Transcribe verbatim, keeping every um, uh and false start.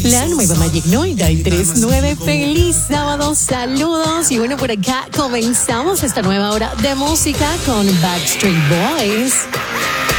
La nueva Magic noventa y tres punto nueve. Feliz sábado, saludos. Y bueno, por acá comenzamos esta nueva hora de música con Backstreet Boys.